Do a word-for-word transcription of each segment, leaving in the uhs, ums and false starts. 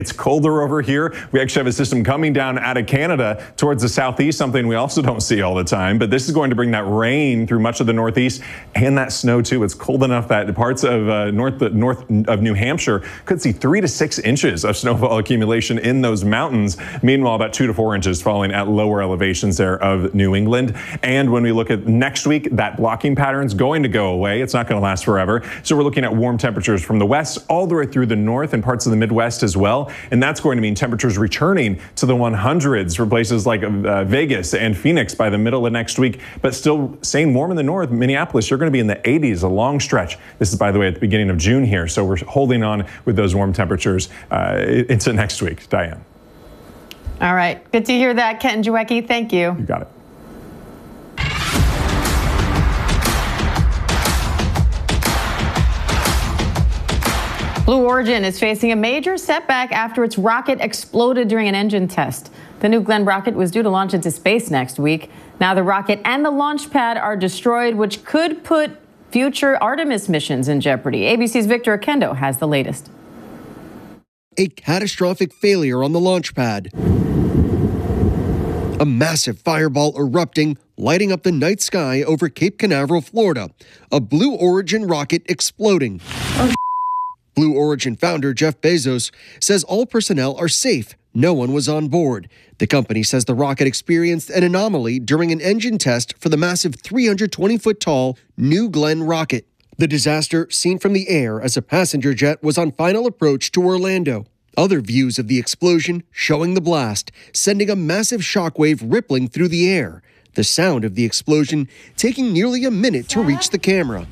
It's colder over here. We actually have a system coming down out of Canada towards the southeast, something we also don't see all the time. But this is going to bring that rain through much of the northeast and that snow too. It's cold enough that parts of uh, north north of New Hampshire could see three to six inches of snowfall accumulation in those mountains. Meanwhile, about two to four inches falling at lower elevations there of New England. And when we look at next week, that blocking pattern is going to go away. It's not going to last forever. So we're looking at warm temperatures from the west all the way through the north and parts of the Midwest as well. And that's going to mean temperatures returning to the hundreds for places like uh, Vegas and Phoenix by the middle of next week, but still staying warm in the north. Minneapolis, you're going to be in the eighties a long stretch. This is, by the way, at the beginning of June here. So we're holding on with those warm temperatures uh, into next week. Diane. All right. Good to hear that, Ken Jawecki. Thank you. You got it. Blue Origin is facing a major setback after its rocket exploded during an engine test. The New Glenn rocket was due to launch into space next week. Now the rocket and the launch pad are destroyed, which could put future Artemis missions in jeopardy. A B C's Victor Oquendo has the latest. A catastrophic failure on the launch pad. A massive fireball erupting, lighting up the night sky over Cape Canaveral, Florida. A Blue Origin rocket exploding. Oh. Blue Origin founder Jeff Bezos says all personnel are safe. No one was on board. The company says the rocket experienced an anomaly during an engine test for the massive three hundred twenty foot tall New Glenn rocket. The disaster seen from the air as a passenger jet was on final approach to Orlando. Other views of the explosion showing the blast, sending a massive shockwave rippling through the air. The sound of the explosion taking nearly a minute to reach the camera.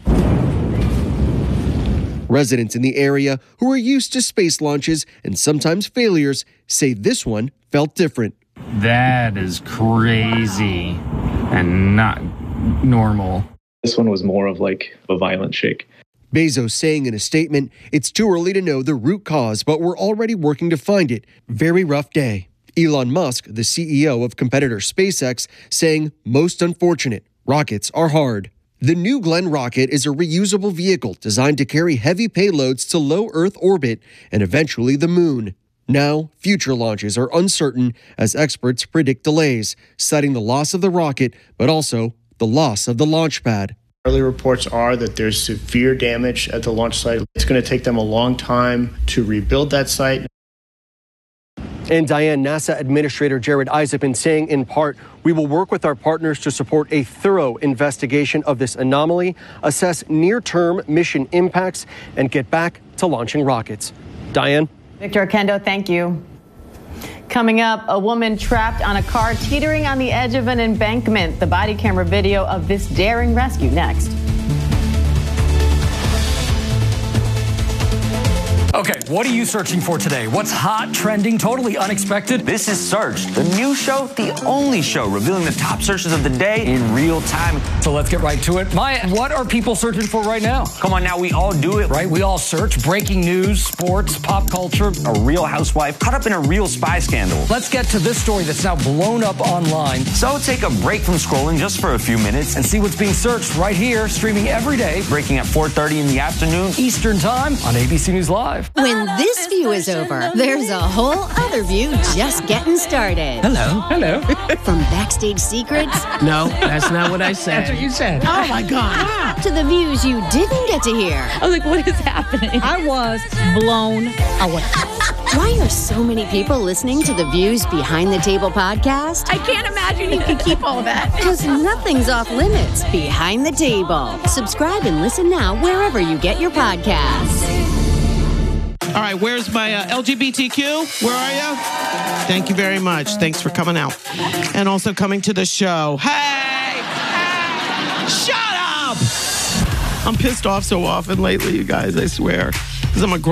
Residents in the area who are used to space launches and sometimes failures say this one felt different. That is crazy and not normal. This one was more of like a violent shake. Bezos saying in a statement, it's too early to know the root cause, but we're already working to find it. Very rough day. Elon Musk, the C E O of competitor SpaceX, saying most unfortunate. Rockets are hard. The New Glenn rocket is a reusable vehicle designed to carry heavy payloads to low Earth orbit and eventually the moon. Now, future launches are uncertain as experts predict delays, citing the loss of the rocket, but also the loss of the launch pad. Early reports are that there's severe damage at the launch site. It's going to take them a long time to rebuild that site. And Diane, NASA Administrator Jared Isaacman saying in part, we will work with our partners to support a thorough investigation of this anomaly, assess near-term mission impacts, and get back to launching rockets. Diane? Victor Oquendo, thank you. Coming up, a woman trapped on a car teetering on the edge of an embankment. The body camera video of this daring rescue next. Okay, what are you searching for today? What's hot, trending, totally unexpected? This is Search, the new show, the only show revealing the top searches of the day in real time. So let's get right to it. Maya, what are people searching for right now? Come on now, we all do it. Right, we all search breaking news, sports, pop culture. A real housewife caught up in a real spy scandal. Let's get to this story that's now blown up online. So take a break from scrolling just for a few minutes and see what's being searched right here, streaming every day. Breaking at four thirty in the afternoon. Eastern time on A B C News Live. When this view is over, there's a whole other view just getting started. Hello. Hello. From backstage secrets. No, that's not what I said. That's what you said. Oh, my God. To the views you didn't get to hear. I was like, what is happening? I was blown away. Why are so many people listening to the Views Behind the Table podcast? I can't imagine you can keep all of that. Because nothing's off limits behind the table. Subscribe and listen now wherever you get your podcasts. All right, where's my uh, L G B T Q? Where are you? Thank you very much. Thanks for coming out. And also coming to the show. Hey! Hey! Shut up! I'm pissed off so often lately, you guys, I swear. Because I'm a